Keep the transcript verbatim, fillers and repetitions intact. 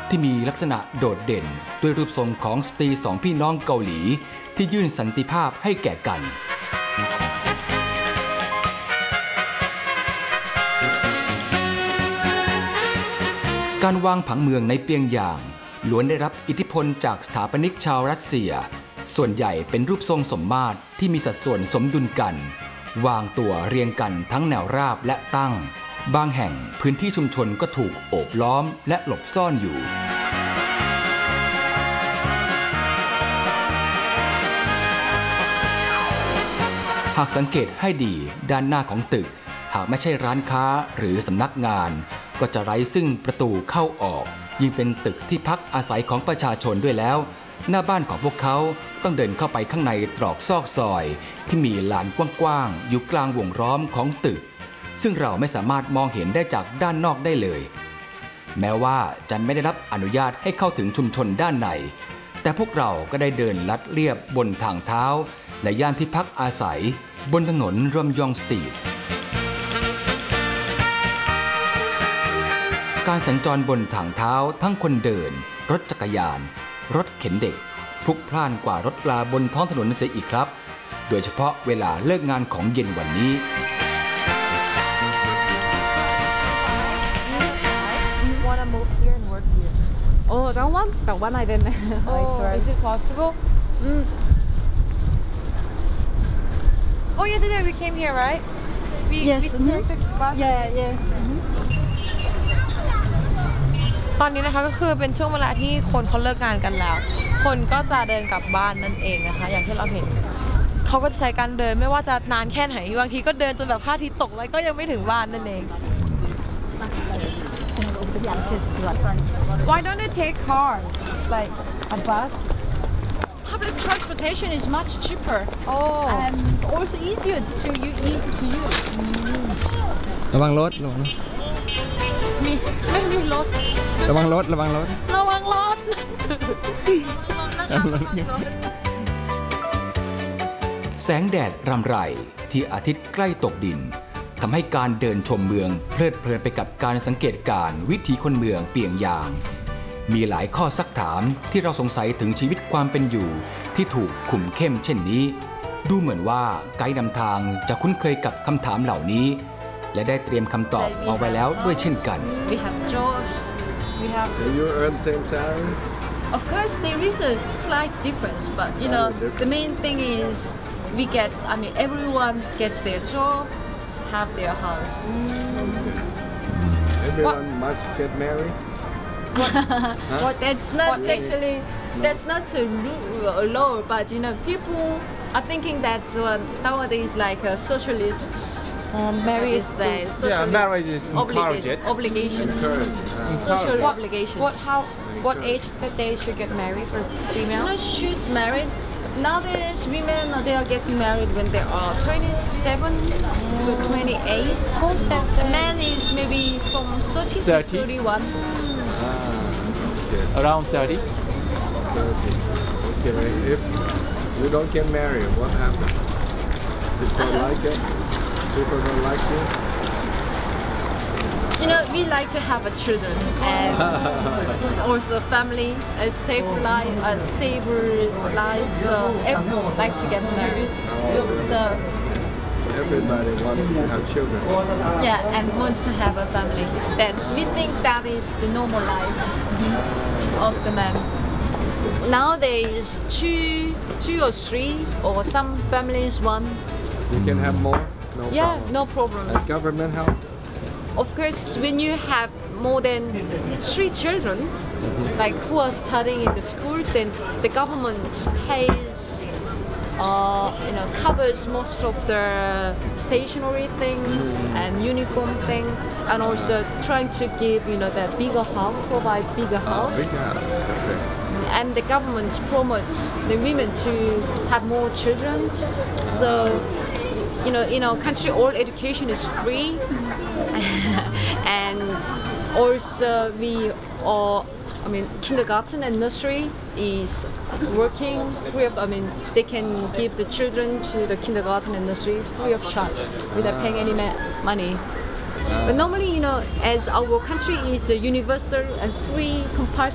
ที่มีลักษณะโดดเด่นด้วยรูปทรงของสตรีสองพี่น้องเกาหลีที่ยื่นสันติภาพให้แก่กันการวางผังเมืองในเปียงยางล้วนได้รับอิทธิพลจากสถาปนิกชาวรัสเซียส่วนใหญ่เป็นรูปทรงสมมาตรที่มีสัดส่วนสมดุลกันวางตัวเรียงกันทั้งแนวราบและตั้งบางแห่งพื้นที่ชุมชนก็ถูกโอบล้อมและหลบซ่อนอยู่หากสังเกตให้ดีด้านหน้าของตึกหากไม่ใช่ร้านค้าหรือสำนักงานก็จะไร้ซึ่งประตูเข้าออกยิ่งเป็นตึกที่พักอาศัยของประชาชนด้วยแล้วหน้าบ้านของพวกเขาต้องเดินเข้าไปข้างในตรอกซอกซอยที่มีลานกว้างๆอยู่กลางวงล้อมของตึกซึ่งเราไม่สามารถมองเห็นได้จากด้านนอกได้เลยแม้ว่าจะไม่ได้รับอนุญาตให้เข้าถึงชุมชนด้านในแต่พวกเราก็ได้เดินลัดเลียบบนทางเท้าและย่านที่พักอาศัยบนถนนรอมยองสตรีทการสัญจรบนทางเท้าทั้งคนเดินรถจักรยานรถเข็นเด็กพลุกพล่านกว่ารถลาบนท้องถนนเสียอีกครับโดยเฉพาะเวลาเลิกงานของเย็นวันนี้ Oh, that one? That one I didn't. Oh, is it possible? Mm. Oh, yesterday we came here, right? We, yes. We mm-hmm. took the bus. Yeah, yeah. Mm-hmm. ตอนนี้นะคะก็คือเป็นช่วงเวลาที่คนเขาเลิกงานกันแล้วคนก็จะเดินกลับบ้านนั่นเองนะคะอย่างที่เราเห็นเขาก็ใช้การเดินไม่ว่าจะนานแค่ไหนบางทีก็เดินจนแบบพระอาทิตย์ตกแล้วก็ยังไม่ถึงบ้านนั่นเอง Why don't they take cars like a bus? Public transportation is much cheaper. Oh. And also easier to use, easy to use. ระวังรถระวังมีไม่มีรถระวังรถระวังรถระวังรถแสงแดดรำไรที่อาทิตย์ใกล้ตกดินทำให้การเดินชมเมืองเพลิดเพลินไปกับการสังเกตการณ์วิถีคนเมืองเปียงยางมีหลายข้อซักถามที่เราสงสัยถึงชีวิตความเป็นอยู่ที่ถูกคุมเข้มเช่นนี้ดูเหมือนว่าไกด์นำทางจะคุ้นเคยกับคำถามเหล่านี้และได้เตรียมคำตอบเอาไว้แล้วด้วยเช่นกัน We have jobs. We have. Do you earn same salary? Of course, there is a slight difference, but you know, the main thing is we get. I mean, everyone gets their job, have their house. Everyone must get married. What? That's not actually. That's not so low, but you know, people are thinking that uh, nowadays, like uh, socialists. Um, marriage is the Yeah, marriage is encouraged. Obligation. Encouraged. Uh, Social what, obligation. What? How? What age that they should get married for female? No, should marry. Nowadays, women they are getting married when they are twenty-seven to twenty-eight. The man is maybe from thirty to thirty-one. ah, okay. Around thirty. thirty. Okay. If you don't get married, what happens? People like it. People don't like you. You know, we like to have a children and also family, a stable life, a stable life. So everyone like to get married. So Everybody wants to have children. yeah, and wants to have a family. That's we think that is the normal life of the man. Nowadays, two, two or three, or some families one. You can have more. No Yeah, problem. no problem. And government help. Of course, when you have more than three children, like who are studying in the schools, then the government pays, uh, you know, covers most of the stationery things and uniform thing, and also trying to give, you know, the bigger house, provide bigger Oh, house. big house. Okay. And the government promotes the women to have more children. So, you know, in our country, all education is free. And also we are, I mean, kindergarten and nursery is working free of, I mean, they can give the children to the kindergarten and nursery free of charge without paying any money. But normally, you know, as our country is a universal and free compulsory